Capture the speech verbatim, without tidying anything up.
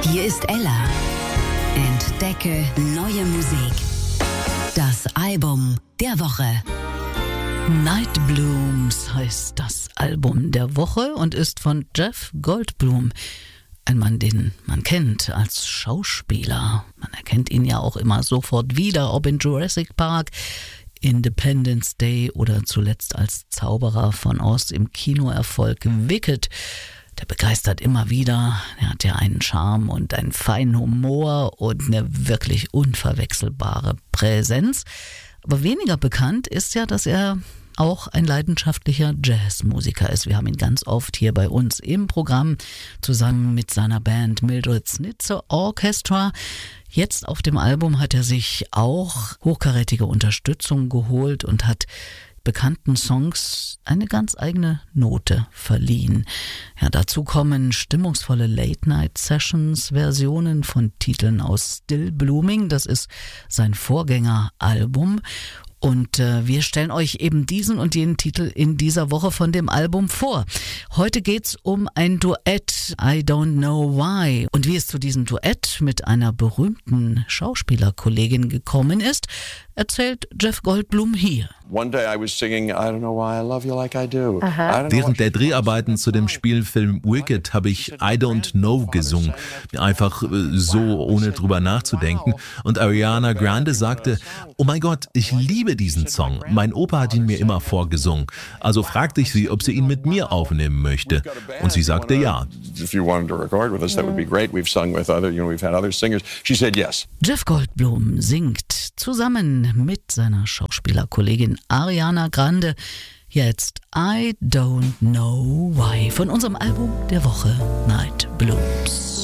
Hier ist Ella. Entdecke neue Musik. Das Album der Woche. Night Blooms heißt das Album der Woche und ist von Jeff Goldblum. Ein Mann, den man kennt als Schauspieler. Man erkennt ihn ja auch immer sofort wieder, ob in Jurassic Park, Independence Day oder zuletzt als Zauberer von Oz im Kinoerfolg Wicked. Der begeistert immer wieder. Er hat ja einen Charme und einen feinen Humor und eine wirklich unverwechselbare Präsenz. Aber weniger bekannt ist ja, dass er auch ein leidenschaftlicher Jazzmusiker ist. Wir haben ihn ganz oft hier bei uns im Programm zusammen mit seiner Band Mildred Snitzer Orchestra. Jetzt auf dem Album hat er sich auch hochkarätige Unterstützung geholt und hat bekannten Songs eine ganz eigene Note verliehen. Ja, dazu kommen stimmungsvolle Late-Night-Sessions-Versionen von Titeln aus Still Blooming. Das ist sein Vorgängeralbum. Und äh, wir stellen euch eben diesen und jenen Titel in dieser Woche von dem Album vor. Heute geht's um ein Duett, I Don't Know Why. Und wie es zu diesem Duett mit einer berühmten Schauspielerkollegin gekommen ist, erzählt Jeff Goldblum hier. One day I was singing I Don't Know Why I Love You Like I Do. Während der Dreharbeiten zu dem Spielfilm Wicked habe ich I Don't Know gesungen. Einfach so, ohne drüber nachzudenken. Und Ariana Grande sagte, oh mein Gott, ich liebe diesen Song. Mein Opa hat ihn mir immer vorgesungen. Also fragte ich sie, ob sie ihn mit mir aufnehmen möchte. Und sie sagte ja. If you wanted to record with us, that would be great. We've sung with other, you know, we've had other singers. She said yes. Jeff Goldblum singt zusammen mit seiner Schauspielerkollegin Ariana Grande jetzt I Don't Know Why von unserem Album der Woche Night Blooms.